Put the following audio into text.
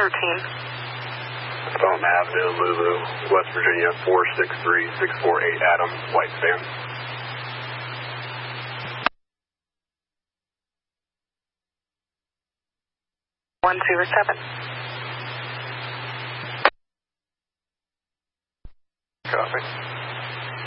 Dalton Avenue, Lulu, West Virginia, 463648, Adam, White Sands. Copy.